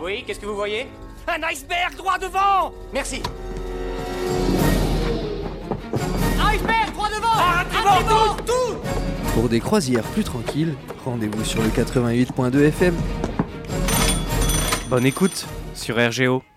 Oui, qu'est-ce que vous voyez? Un iceberg droit devant! Merci. Iceberg droit devant! Un tribord, tout! Pour des croisières plus tranquilles, rendez-vous sur le 88.2 FM. Bonne écoute sur RGO.